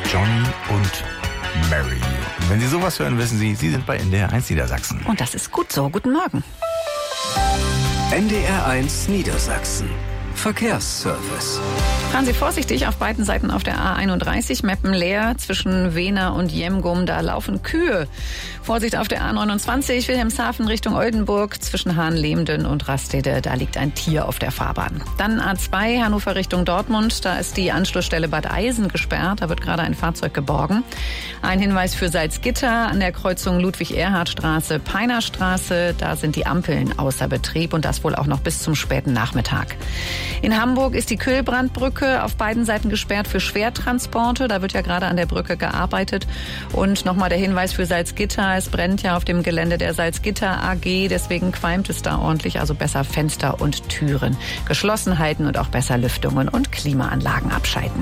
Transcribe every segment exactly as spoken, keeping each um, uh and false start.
Johnny und Mary. Und wenn Sie sowas hören, wissen Sie, Sie sind bei N D R eins Niedersachsen. Und das ist gut so. Guten Morgen. N D R eins Niedersachsen. Verkehrsservice. Fahren Sie vorsichtig auf beiden Seiten auf der A einunddreißig, Meppen leer, zwischen Wehner und Jemgum, da laufen Kühe. Vorsicht auf der A neunundzwanzig, Wilhelmshaven Richtung Oldenburg, zwischen Hahnlemden und Rastede, da liegt ein Tier auf der Fahrbahn. Dann A zwei, Hannover Richtung Dortmund, da ist die Anschlussstelle Bad Eisen gesperrt, da wird gerade ein Fahrzeug geborgen. Ein Hinweis für Salzgitter an der Kreuzung Ludwig-Erhard-Straße, Peinerstraße, da sind die Ampeln außer Betrieb und das wohl auch noch bis zum späten Nachmittag. In Hamburg ist die Kühlbrandbrücke auf beiden Seiten gesperrt für Schwertransporte. Da wird ja gerade an der Brücke gearbeitet. Und nochmal der Hinweis für Salzgitter. Es brennt ja auf dem Gelände der Salzgitter A G. Deswegen qualmt es da ordentlich. Also besser Fenster und Türen geschlossen halten und auch besser Lüftungen und Klimaanlagen abschalten.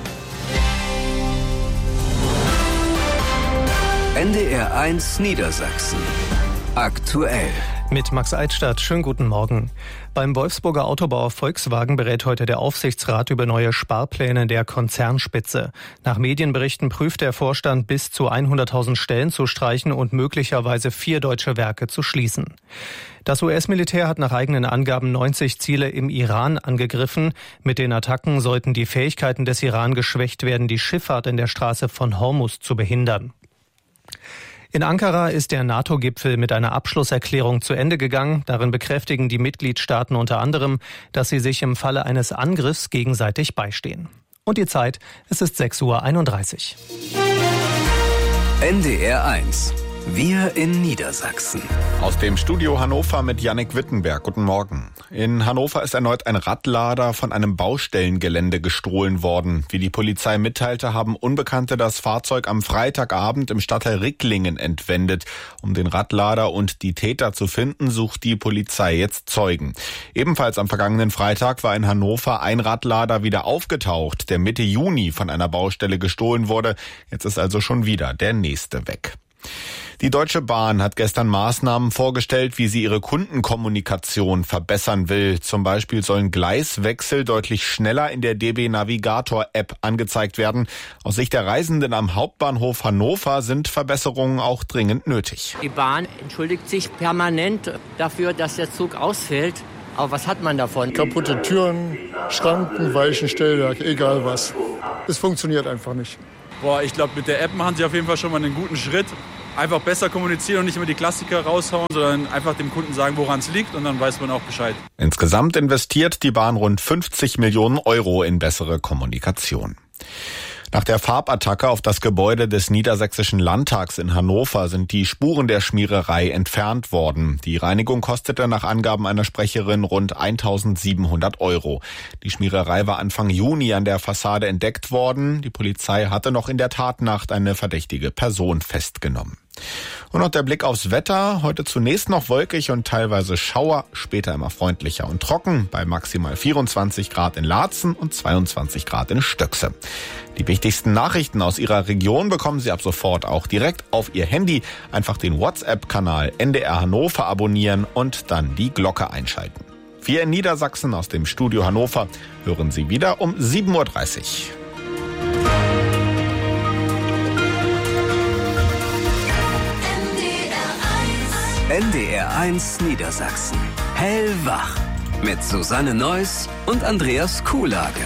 N D R eins Niedersachsen. Aktuell. Mit Max Eitstadt. Schönen guten Morgen. Beim Wolfsburger Autobauer Volkswagen berät heute der Aufsichtsrat über neue Sparpläne der Konzernspitze. Nach Medienberichten prüft der Vorstand, bis zu hunderttausend Stellen zu streichen und möglicherweise vier deutsche Werke zu schließen. Das U S-Militär hat nach eigenen Angaben neunzig Ziele im Iran angegriffen. Mit den Attacken sollten die Fähigkeiten des Iran geschwächt werden, die Schifffahrt in der Straße von Hormuz zu behindern. In Ankara ist der NATO-Gipfel mit einer Abschlusserklärung zu Ende gegangen. Darin bekräftigen die Mitgliedstaaten unter anderem, dass sie sich im Falle eines Angriffs gegenseitig beistehen. Und die Zeit, es ist sechs Uhr einunddreißig. N D R eins. Wir in Niedersachsen. Aus dem Studio Hannover mit Jannik Wittenberg. Guten Morgen. In Hannover ist erneut ein Radlader von einem Baustellengelände gestohlen worden. Wie die Polizei mitteilte, haben Unbekannte das Fahrzeug am Freitagabend im Stadtteil Ricklingen entwendet. Um den Radlader und die Täter zu finden, sucht die Polizei jetzt Zeugen. Ebenfalls am vergangenen Freitag war in Hannover ein Radlader wieder aufgetaucht, der Mitte Juni von einer Baustelle gestohlen wurde. Jetzt ist also schon wieder der nächste weg. Die Deutsche Bahn hat gestern Maßnahmen vorgestellt, wie sie ihre Kundenkommunikation verbessern will. Zum Beispiel sollen Gleiswechsel deutlich schneller in der D B Navigator App angezeigt werden. Aus Sicht der Reisenden am Hauptbahnhof Hannover sind Verbesserungen auch dringend nötig. Die Bahn entschuldigt sich permanent dafür, dass der Zug ausfällt. Aber was hat man davon? Kaputte Türen, Schranken, Weichenstellwerk, egal was. Es funktioniert einfach nicht. Boah, ich glaube, mit der App machen sie auf jeden Fall schon mal einen guten Schritt. Einfach besser kommunizieren und nicht immer die Klassiker raushauen, sondern einfach dem Kunden sagen, woran es liegt, und dann weiß man auch Bescheid. Insgesamt investiert die Bahn rund fünfzig Millionen Euro in bessere Kommunikation. Nach der Farbattacke auf das Gebäude des Niedersächsischen Landtags in Hannover sind die Spuren der Schmiererei entfernt worden. Die Reinigung kostete nach Angaben einer Sprecherin rund eintausendsiebenhundert Euro. Die Schmiererei war Anfang Juni an der Fassade entdeckt worden. Die Polizei hatte noch in der Tatnacht eine verdächtige Person festgenommen. Und noch der Blick aufs Wetter. Heute zunächst noch wolkig und teilweise Schauer, später immer freundlicher und trocken, bei maximal vierundzwanzig Grad in Laatzen und zweiundzwanzig Grad in Stöckse. Die wichtigsten Nachrichten aus Ihrer Region bekommen Sie ab sofort auch direkt auf Ihr Handy. Einfach den WhatsApp-Kanal N D R Hannover abonnieren und dann die Glocke einschalten. Wir in Niedersachsen aus dem Studio Hannover hören Sie wieder um sieben Uhr dreißig. N D R eins Niedersachsen. Hellwach. Mit Susanne Neuss und Andreas Kuhlage.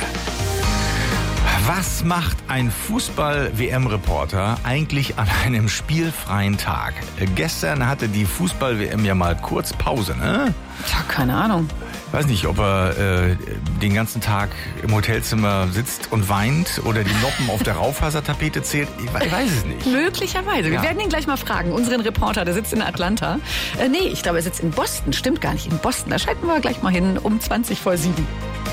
Was macht ein Fußball-W M-Reporter eigentlich an einem spielfreien Tag? Gestern hatte die Fußball-W M ja mal kurz Pause, ne? Tja, keine Ahnung. Ich weiß nicht, ob er äh, den ganzen Tag im Hotelzimmer sitzt und weint oder die Noppen auf der Raufasertapete zählt. Ich weiß es nicht. Möglicherweise. Wir Ja. werden ihn gleich mal fragen. Unseren Reporter, der sitzt in Atlanta. Äh, nee, ich glaube, er sitzt in Boston. Stimmt gar nicht. In Boston. Da schalten wir gleich mal hin um zwanzig vor sieben.